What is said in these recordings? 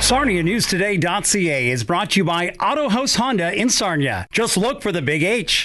SarniaNewsToday.ca is brought to you by Autohouse Honda in Sarnia. Just look for the big H.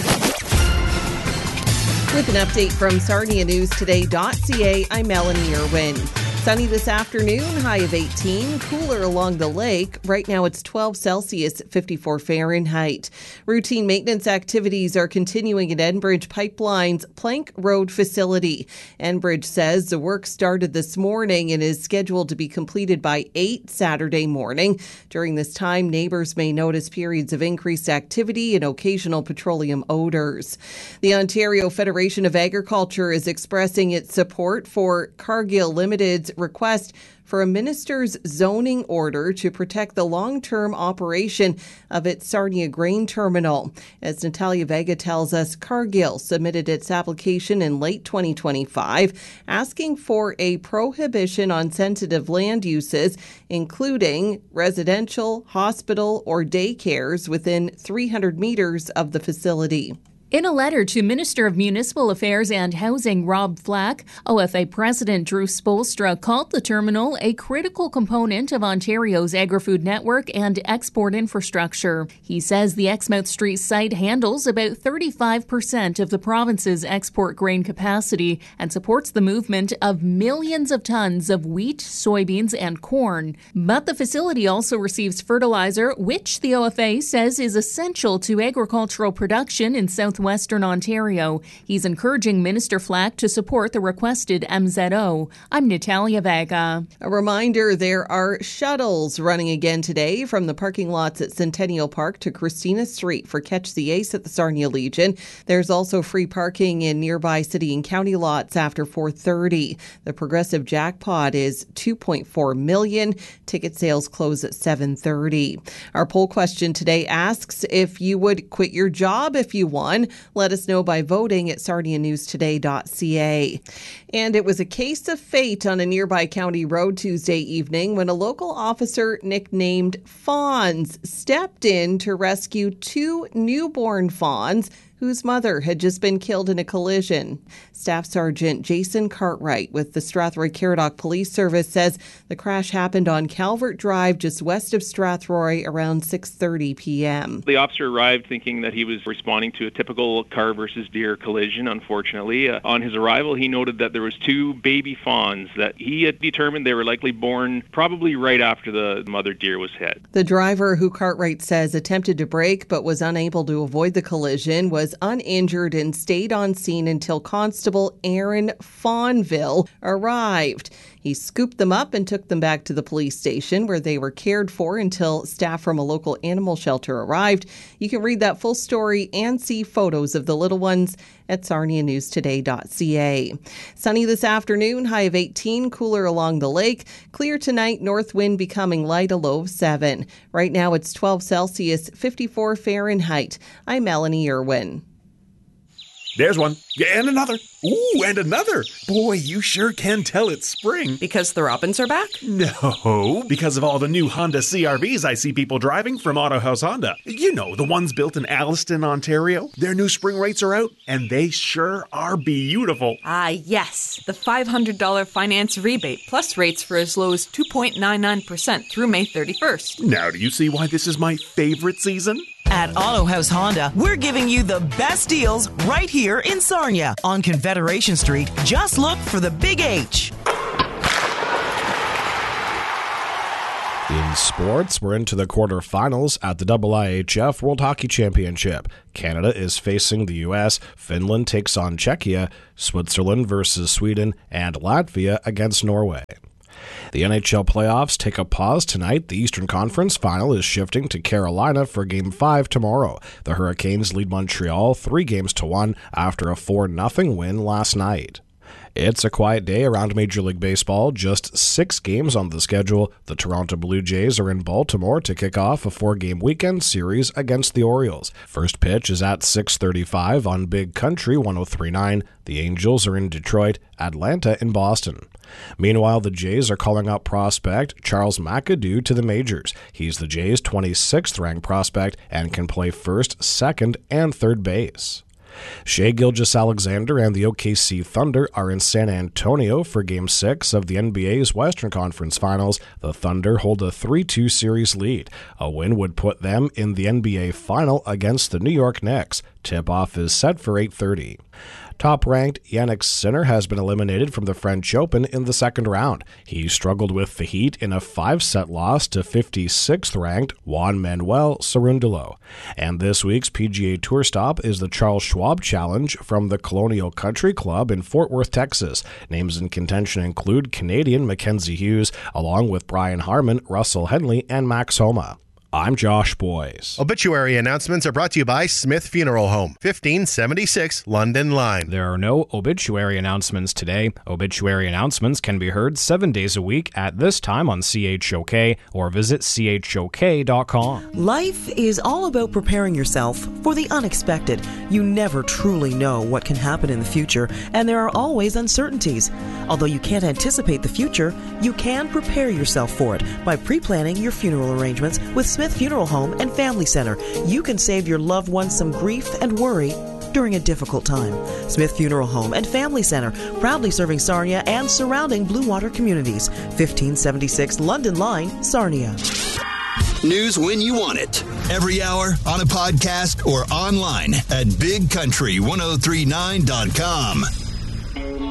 With an update from SarniaNewsToday.ca, I'm Melanie Irwin. Sunny this afternoon, high of 18, cooler along the lake. Right now it's 12 Celsius, 54 Fahrenheit. Routine maintenance activities are continuing at Enbridge Pipeline's Plank Road facility. Enbridge says the work started this morning and is scheduled to be completed by 8 Saturday morning. During this time, neighbors may notice periods of increased activity and occasional petroleum odors. The Ontario Federation of Agriculture is expressing its support for Cargill Limited's request for a minister's zoning order to protect the long-term operation of its Sarnia grain terminal. As Natalia Vega tells us, Cargill submitted its application in late 2025, asking for a prohibition on sensitive land uses, including residential, hospital, or daycares within 300 meters of the facility. In a letter to Minister of Municipal Affairs and Housing Rob Flack, OFA President Drew Spoelstra called the terminal a critical component of Ontario's agri-food network and export infrastructure. He says the Exmouth Street site handles about 35% of the province's export grain capacity and supports the movement of millions of tons of wheat, soybeans, and corn. But the facility also receives fertilizer, which the OFA says is essential to agricultural production in southwestern Ontario. He's encouraging Minister Flack to support the requested MZO. I'm Natalia Vega. A reminder, there are shuttles running again today from the parking lots at Centennial Park to Christina Street for Catch the Ace at the Sarnia Legion. There's also free parking in nearby city and county lots after 4:30. The progressive jackpot is $2.4 million. Ticket sales close at 7:30. Our poll question today asks if you would quit your job if you won. Let us know by voting at SarniaNewsToday.ca. And it was a case of fate on a nearby county road Tuesday evening when a local officer nicknamed Fawns stepped in to rescue 2 newborn fawns whose mother had just been killed in a collision. Staff Sergeant Jason Cartwright with the Strathroy Caradoc Police Service says the crash happened on Calvert Drive just west of Strathroy around 6:30 p.m. The officer arrived thinking that he was responding to a typical car versus deer collision, unfortunately. On his arrival, he noted that there was 2 baby fawns that he had determined they were likely born probably right after the mother deer was hit. The driver, who Cartwright says attempted to brake but was unable to avoid the collision, was uninjured and stayed on scene until Constable Aaron Fawnville arrived. He scooped them up and took them back to the police station where they were cared for until staff from a local animal shelter arrived. You can read that full story and see photos of the little ones at SarniaNewsToday.ca. Sunny this afternoon, high of 18, cooler along the lake. Clear tonight, north wind becoming light, a low of 7. Right now it's 12 Celsius, 54 Fahrenheit. I'm Melanie Irwin. There's one. Yeah, and another. Ooh, and another. Boy, you sure can tell it's spring. Because the robins are back? No, because of all the new Honda CRVs I see people driving from Autohouse Honda. You know, the ones built in Alliston, Ontario. Their new spring rates are out, and they sure are beautiful. Ah, yes. The $500 finance rebate, plus rates for as low as 2.99% through May 31st. Now, do you see why this is my favorite season? At Autohouse Honda, we're giving you the best deals right here in Sarnia on Confederation Street. Just look for the Big H. In sports, we're into the quarterfinals at the IIHF World Hockey Championship. Canada is facing the U.S., Finland takes on Czechia, Switzerland versus Sweden, and Latvia against Norway. The NHL playoffs take a pause tonight. The Eastern Conference final is shifting to Carolina for Game 5 tomorrow. The Hurricanes lead Montreal 3-1 after a 4-0 win last night. It's a quiet day around Major League Baseball. Just 6 games on the schedule. The Toronto Blue Jays are in Baltimore to kick off a 4-game weekend series against the Orioles. First pitch is at 6:35 on Big Country 103.9. The Angels are in Detroit, Atlanta in Boston. Meanwhile, the Jays are calling up prospect Charles McAdoo to the majors. He's the Jays' 26th ranked prospect and can play first, second, and third base. Shai Gilgeous-Alexander and the OKC Thunder are in San Antonio for Game 6 of the NBA's Western Conference Finals. The Thunder hold a 3-2 series lead. A win would put them in the NBA Final against the New York Knicks. Tip-off is set for 8:30. Top-ranked Jannik Sinner has been eliminated from the French Open in the second round. He struggled with the heat in a 5-set loss to 56th-ranked Juan Manuel Cerundolo. And this week's PGA Tour stop is the Charles Schwab Challenge from the Colonial Country Club in Fort Worth, Texas. Names in contention include Canadian Mackenzie Hughes, along with Brian Harman, Russell Henley, and Max Homa. I'm Josh Boyce. Obituary announcements are brought to you by Smith Funeral Home, 1576 London Line. There are no obituary announcements today. Obituary announcements can be heard 7 days a week at this time on CHOK or visit chok.com. Life is all about preparing yourself for the unexpected. You never truly know what can happen in the future, and there are always uncertainties. Although you can't anticipate the future, you can prepare yourself for it by pre-planning your funeral arrangements with Smith Funeral Home and Family Center. You can save your loved ones some grief and worry during a difficult time. Smith Funeral Home and Family Center, proudly serving Sarnia and surrounding Blue Water communities. 1576 London Line, Sarnia. News when you want it. Every hour, on a podcast, or online at bigcountry1039.com.